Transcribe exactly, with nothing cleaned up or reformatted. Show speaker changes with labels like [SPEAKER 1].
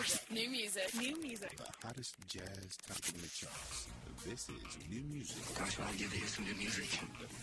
[SPEAKER 1] music. New music. New music.
[SPEAKER 2] The hottest jazz topic in the charts. This is New Music.
[SPEAKER 3] Gosh, I want to give you some new music.
[SPEAKER 2] The